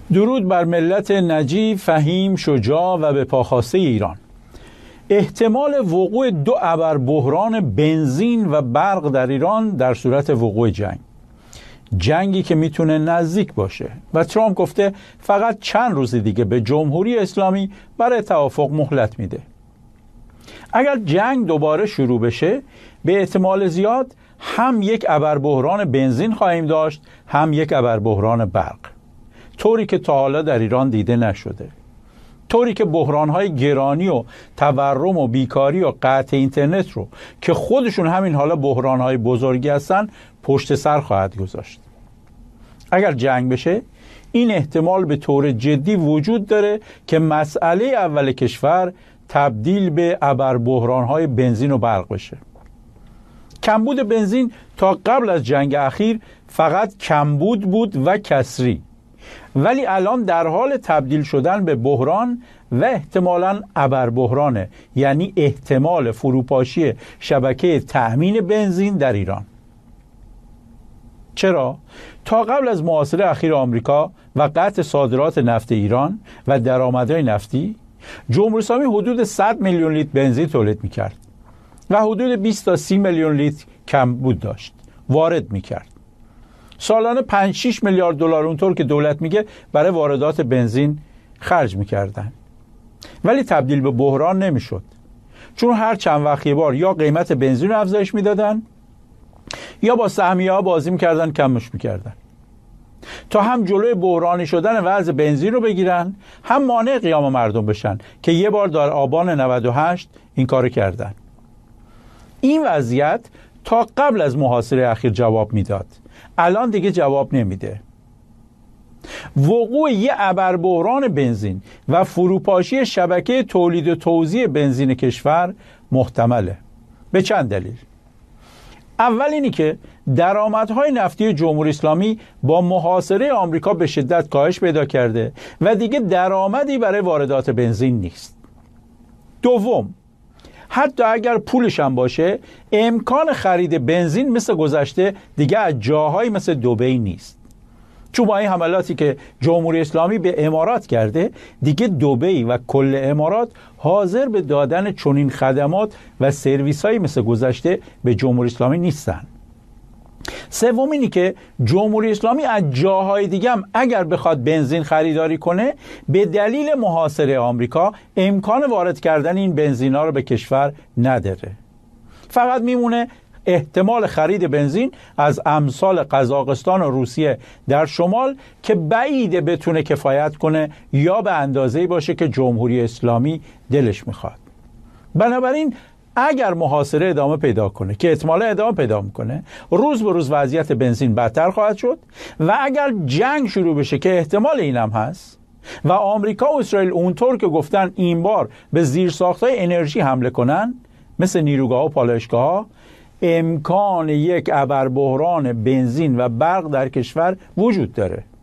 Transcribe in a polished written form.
درود بر ملت نجیب، فهیم، شجاع و به پاخواسته ایران. احتمال وقوع دو ابربحران بنزین و برق در ایران در صورت وقوع جنگی که میتونه نزدیک باشه و ترامپ گفته فقط چند روز دیگه به جمهوری اسلامی برای توافق مهلت میده. اگر جنگ دوباره شروع بشه به احتمال زیاد هم یک ابربحران بنزین خواهیم داشت، هم یک ابربحران برق، طوری که تا حالا در ایران دیده نشده، طوری که بحران‌های گرانی و تورم و بیکاری و قطع اینترنت رو که خودشون همین حالا بحران‌های بزرگی هستن پشت سر خواهد گذاشت. اگر جنگ بشه این احتمال به طور جدی وجود داره که مسئله اول کشور تبدیل به ابربحران‌های بنزین و برق بشه. کمبود بنزین تا قبل از جنگ اخیر فقط کمبود بود و کسری، ولی الان در حال تبدیل شدن به بحران و احتمالاً ابربحرانه، یعنی احتمال فروپاشی شبکه تأمین بنزین در ایران. چرا؟ تا قبل از محاصره اخیر آمریکا و قطع صادرات نفت ایران و درآمدهای نفتی، جمهوری اسلامی حدود 100 میلیون لیتر بنزین تولید میکرد و حدود 20 تا 30 میلیون لیتر کمبود داشت وارد میکرد. سالانه 5-6 میلیارد دلار اونطور که دولت میگه برای واردات بنزین خرج میکردن، ولی تبدیل به بحران نمیشد، چون هر چند وقت یه بار یا قیمت بنزین رو افزایش میدادن یا با سهمیه ها بازی میکردن، کمش میکردن تا هم جلوی بحرانی شدن وضع بنزین رو بگیرن، هم مانع قیام مردم بشن که یه بار در آبان 98 این کارو کردن. این وضعیت تا قبل از محاصره اخیر جواب میداد، الان دیگه جواب نمیده. وقوع یه ابربحران بنزین و فروپاشی شبکه تولید و توزیع بنزین کشور محتمله. به چند دلیل. اول اینی که درآمدهای نفتی جمهوری اسلامی با محاصره آمریکا به شدت کاهش پیدا کرده و دیگه درآمدی برای واردات بنزین نیست. دوم، حتی اگر پولش هم باشه امکان خرید بنزین مثل گذشته دیگه از جاهایی مثل دبی نیست، چون با این حملاتی که جمهوری اسلامی به امارات کرده دیگه دبی و کل امارات حاضر به دادن چنین خدمات و سرویس هایی مثل گذشته به جمهوری اسلامی نیستن. سوم اینی که جمهوری اسلامی از جاهای دیگه هم اگر بخواد بنزین خریداری کنه به دلیل محاصره آمریکا امکان وارد کردن این بنزینا رو به کشور نداره، فقط میمونه احتمال خرید بنزین از امثال قزاقستان و روسیه در شمال که بعیده بتونه کفایت کنه یا به اندازه‌ای باشه که جمهوری اسلامی دلش میخواد. بنابراین اگر محاصره ادامه پیدا کنه که احتمالا ادامه پیدا میکنه، روز به روز وضعیت بنزین بدتر خواهد شد و اگر جنگ شروع بشه که احتمال اینم هست و آمریکا و اسرائیل اونطور که گفتن این بار به زیرساخت‌های انرژی حمله کنن مثل نیروگاه و پالایشگاه، امکان یک ابربحران بنزین و برق در کشور وجود داره.